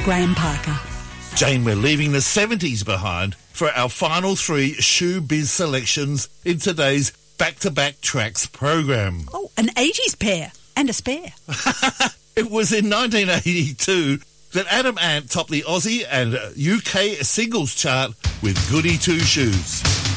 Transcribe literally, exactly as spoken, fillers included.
Graham Parker. Jane, we're leaving the seventies behind for our final three shoe biz selections in today's Back-to-Back Tracks program. Oh, an eighties pair and a spare. It was in nineteen eighty-two that Adam Ant topped the Aussie and U K singles chart with Goody Two Shoes.